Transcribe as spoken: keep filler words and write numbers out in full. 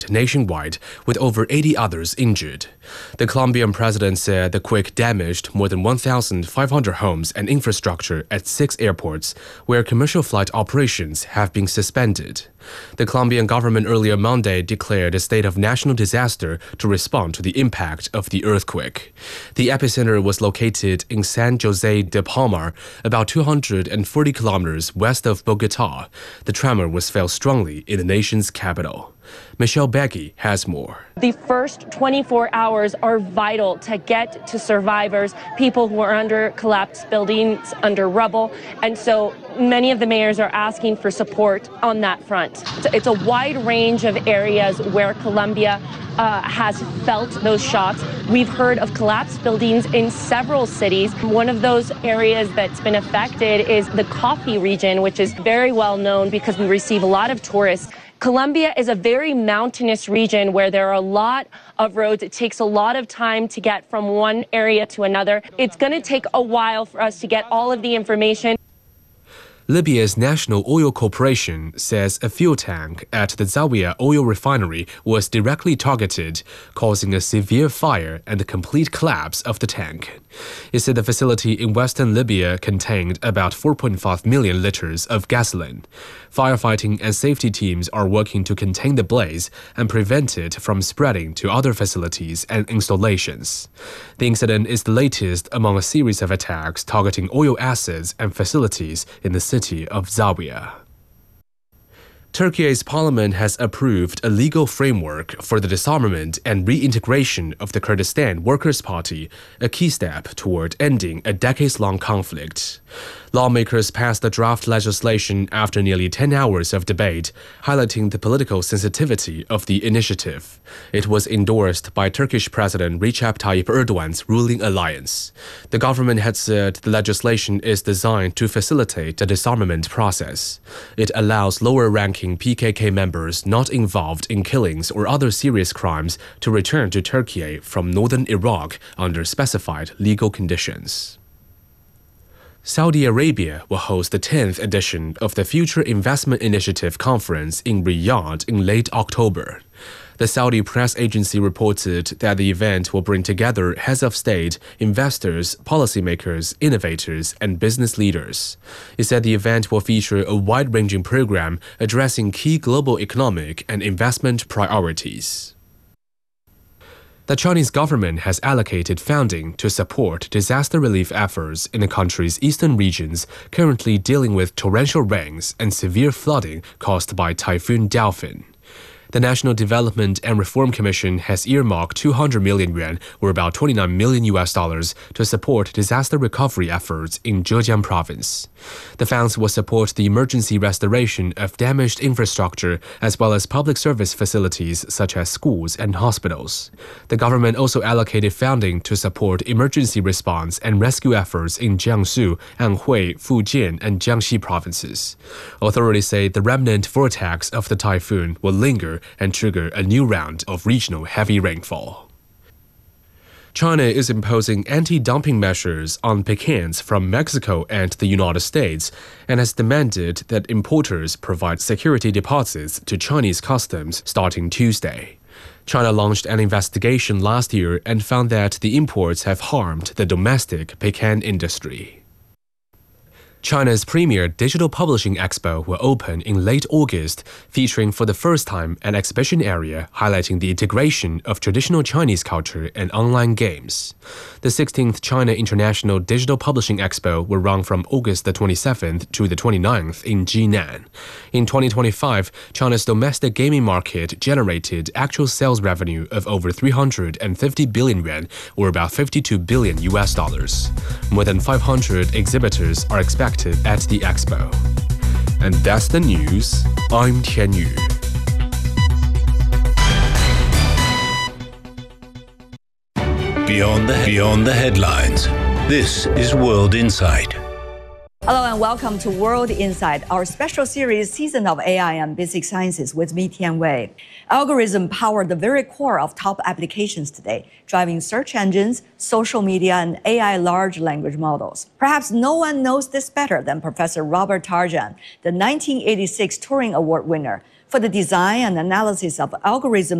nationwide, with over eighty others injured. The Colombian president said the quake damaged more than one thousand five hundred homes and infrastructure at six airports, where commercial flight operations have been suspended. The Colombian government earlier Monday declared a state of national disaster to respond to the impact of the earthquake. The epicenter was located in San Jose de Palmar, about two hundred forty kilometers west of Bogota. The tremor was felt strongly in the nation's capital. Michelle Beggy has more. The first twenty-four hours are vital to get to survivors, people who are under collapsed buildings, under rubble, and so many of the mayors are asking for support on that front. It's a wide range of areas where Colombia uh, has felt those shocks. We've heard of collapsed buildings in several cities. One of those areas that's been affected is the Coffee region, which is very well known because we receive a lot of tourists. Colombia is a very mountainous region where there are a lot of roads. It takes a lot of time to get from one area to another. It's going to take a while for us to get all of the information. Libya's National Oil Corporation says a fuel tank at the Zawiya oil refinery was directly targeted, causing a severe fire and the complete collapse of the tank. It said the facility in western Libya contained about four point five million liters of gasoline. Firefighting and safety teams are working to contain the blaze and prevent it from spreading to other facilities and installations. The incident is the latest among a series of attacks targeting oil assets and facilities in the city of Zawiya. Turkey's parliament has approved a legal framework for the disarmament and reintegration of the Kurdistan Workers' Party, a key step toward ending a decades-long conflict. Lawmakers passed the draft legislation after nearly ten hours of debate, highlighting the political sensitivity of the initiative. It was endorsed by Turkish President Recep Tayyip Erdogan's ruling alliance. The government had said the legislation is designed to facilitate the disarmament process. It allows lower-ranking P K K members not involved in killings or other serious crimes to return to Turkey from northern Iraq under specified legal conditions. Saudi Arabia will host the tenth edition of the Future Investment Initiative Conference in Riyadh in late October. The Saudi press agency reported that the event will bring together heads of state, investors, policymakers, innovators, and business leaders. It said the event will feature a wide-ranging program addressing key global economic and investment priorities. The Chinese government has allocated funding to support disaster relief efforts in the country's eastern regions currently dealing with torrential rains and severe flooding caused by Typhoon Delphin. The National Development and Reform Commission has earmarked two hundred million yuan, or about twenty-nine million U S dollars, to support disaster recovery efforts in Zhejiang province. The funds will support the emergency restoration of damaged infrastructure as well as public service facilities such as schools and hospitals. The government also allocated funding to support emergency response and rescue efforts in Jiangsu, Anhui, Fujian, and Jiangxi provinces. Authorities say the remnant vortex of the typhoon will linger and trigger a new round of regional heavy rainfall. China is imposing anti-dumping measures on pecans from Mexico and the United States and has demanded that importers provide security deposits to Chinese customs starting Tuesday. China launched an investigation last year and found that the imports have harmed the domestic pecan industry. China's premier digital publishing expo will open in late August, featuring for the first time an exhibition area highlighting the integration of traditional Chinese culture and online games. The sixteenth China International Digital Publishing Expo will run from August the twenty-seventh to the twenty-ninth in Jinan. In twenty twenty-five, China's domestic gaming market generated actual sales revenue of over three hundred fifty billion yuan, or about fifty-two billion U S dollars. More than five hundred exhibitors are expected at the expo. And that's the news. I'm Tian Yu. Beyond the, beyond the headlines, this is World Insight. Hello and welcome to World Insight, our special series season of A I and basic sciences with me, Tian Wei. Algorithm power the very core of top applications today, driving search engines, social media, and A I large language models. Perhaps no one knows this better than Professor Robert Tarjan, the nineteen eighty-six Turing Award winner for the design and analysis of algorithms